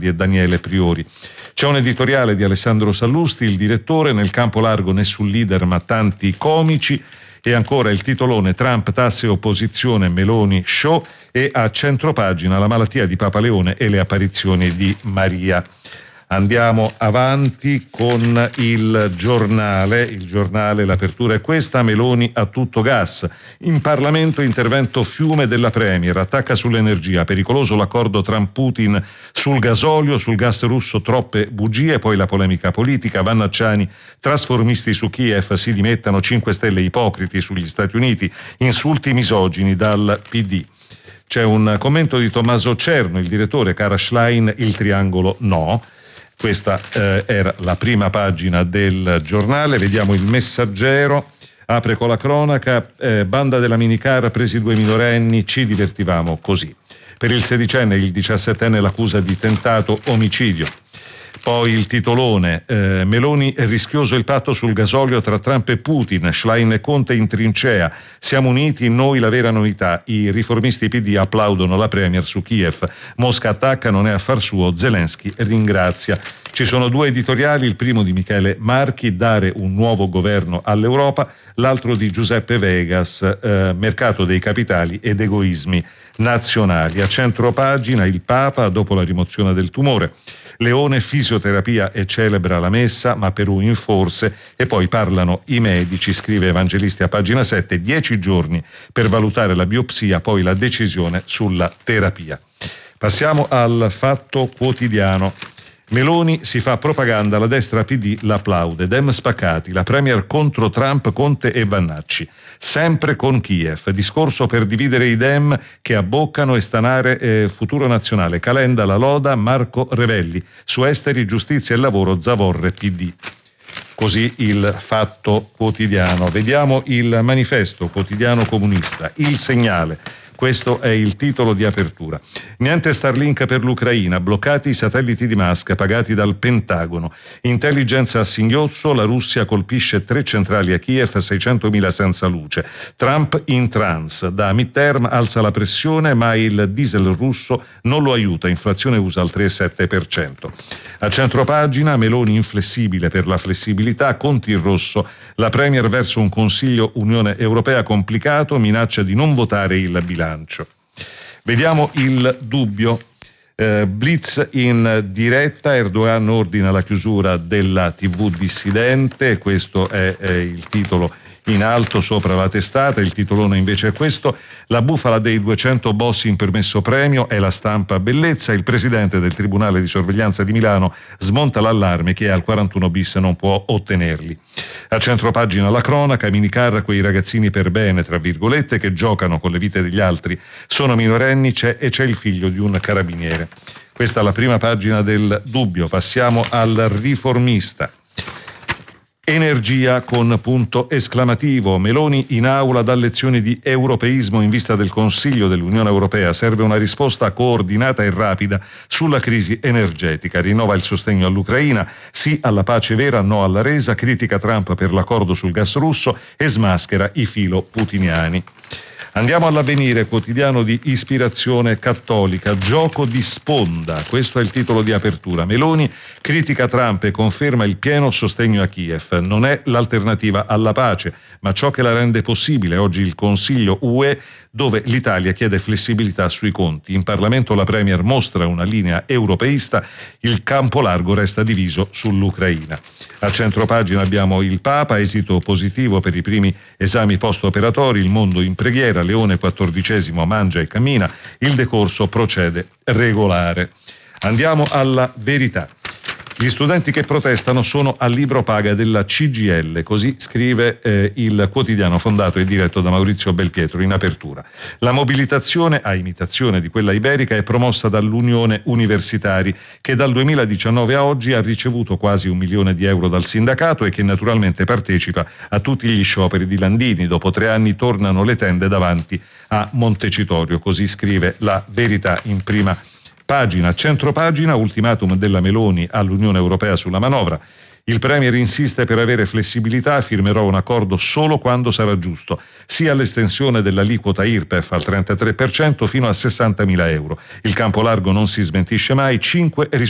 Rinaldi e Daniele Priori. C'è un editoriale di Alessandro Sallusti, il direttore, nel campo largo nessun leader ma tanti comici, e ancora il titolone Trump, tasse, opposizione, Meloni, show, e a centropagina la malattia di Papa Leone e le apparizioni di Maria. Andiamo avanti con il giornale, l'apertura è questa: Meloni a tutto gas, in Parlamento intervento fiume della Premier, attacca sull'energia, pericoloso l'accordo Trump-Putin sul gasolio, sul gas russo troppe bugie, poi la polemica politica, Vannacciani, trasformisti su Kiev, si dimettano, 5 Stelle ipocriti sugli Stati Uniti, insulti misogini dal PD. C'è un commento di Tommaso Cerno, il direttore, Cara Schlein, il triangolo no. Questa era la prima pagina del giornale. Vediamo il Messaggero, apre con la cronaca, banda della minicar, presi 2 minorenni, ci divertivamo così. Per il 16enne e il 17enne l'accusa di tentato omicidio. Poi il titolone, Meloni è rischioso il patto sul gasolio tra Trump e Putin, Schlein e Conte in trincea, siamo uniti, noi la vera novità, i riformisti PD applaudono la Premier su Kiev, Mosca attacca, non è affar suo, Zelensky ringrazia. Ci sono 2 editoriali, il primo di Michele Marchi, dare un nuovo governo all'Europa, l'altro di Giuseppe Vegas, mercato dei capitali ed egoismi nazionali. A centropagina il Papa dopo la rimozione del tumore. Leone, fisioterapia e celebra la messa, ma Perù in forse, e poi parlano i medici, scrive Evangelisti a pagina 7, 10 giorni per valutare la biopsia, poi la decisione sulla terapia. Passiamo al Fatto Quotidiano. Meloni si fa propaganda, la destra PD l'applaude, Dem spaccati, la Premier contro Trump, Conte e Vannacci, sempre con Kiev, discorso per dividere i Dem che abboccano e stanare futuro nazionale, Calenda la loda, Marco Revelli, su esteri, giustizia e lavoro, Zavorre PD. Così il Fatto Quotidiano. Vediamo il Manifesto, quotidiano comunista, Il Segnale. Questo è il titolo di apertura. Niente Starlink per l'Ucraina, bloccati i satelliti di Musk pagati dal Pentagono. Intelligence a singhiozzo, la Russia colpisce 3 centrali a Kiev, 600.000 senza luce. Trump in trance, da midterm alza la pressione ma il diesel russo non lo aiuta, inflazione USA al 3,7%. A centropagina Meloni inflessibile per la flessibilità, Conti in rosso, la Premier verso un Consiglio Unione Europea complicato, minaccia di non votare il bilancio. Vediamo Il Dubbio. Blitz in diretta, Erdogan ordina la chiusura della TV dissidente, questo è il titolo in alto sopra la testata, il titolone invece è questo: la bufala dei 200 boss in permesso premio è la stampa bellezza, il presidente del Tribunale di Sorveglianza di Milano smonta l'allarme che al 41 bis non può ottenerli. A centropagina la cronaca, minicar, quei ragazzini per bene, tra virgolette, che giocano con le vite degli altri, sono minorenni, c'è il figlio di un carabiniere. Questa è la prima pagina del Dubbio. Passiamo al Riformista. Energia con punto esclamativo. Meloni in aula dà lezioni di europeismo in vista del Consiglio dell'Unione Europea. Serve una risposta coordinata e rapida sulla crisi energetica. Rinnova il sostegno all'Ucraina, sì alla pace vera, no alla resa, critica Trump per l'accordo sul gas russo e smaschera i filo putiniani. Andiamo all'Avvenire, quotidiano di ispirazione cattolica, gioco di sponda, questo è il titolo di apertura. Meloni critica Trump e conferma il pieno sostegno a Kiev. Non è l'alternativa alla pace, ma ciò che la rende possibile. Oggi il Consiglio UE, dove l'Italia chiede flessibilità sui conti. In Parlamento la Premier mostra una linea europeista, il campo largo resta diviso sull'Ucraina. A centropagina abbiamo il Papa, esito positivo per i primi esami post-operatori, il mondo in preghiera, Leone XIV mangia e cammina, il decorso procede regolare. Andiamo alla Verità. Gli studenti che protestano sono al libro paga della CGIL, così scrive il quotidiano fondato e diretto da Maurizio Belpietro in apertura. La mobilitazione, a imitazione di quella iberica, è promossa dall'Unione Universitari, che dal 2019 a oggi ha ricevuto quasi 1 milione di euro dal sindacato e che naturalmente partecipa a tutti gli scioperi di Landini. Dopo 3 anni tornano le tende davanti a Montecitorio, così scrive la Verità in prima pagina. Centropagina, ultimatum della Meloni all'Unione Europea sulla manovra. Il Premier insiste per avere flessibilità, firmerò un accordo solo quando sarà giusto, sia l'estensione dell'aliquota IRPEF al 33% fino a 60.000 euro. Il campo largo non si smentisce mai, 5